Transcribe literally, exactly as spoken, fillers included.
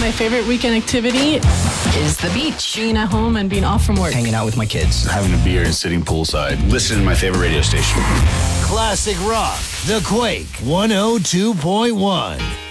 My favorite weekend activity is the beach. Being at home and being off from work. Hanging out with my kids. Having a beer and sitting poolside. Listening to my favorite radio station. Classic rock. The Quake one oh two point one.